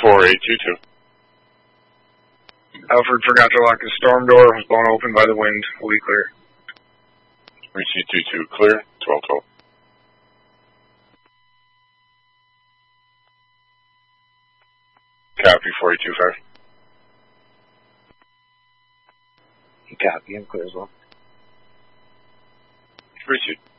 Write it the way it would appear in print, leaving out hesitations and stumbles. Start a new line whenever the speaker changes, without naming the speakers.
4822.
Alfred forgot to lock the storm door. Was blown open by the wind. Fully clear.
RC22 clear. 1212. Copy 4825.
Copy, I'm clear as well.
32.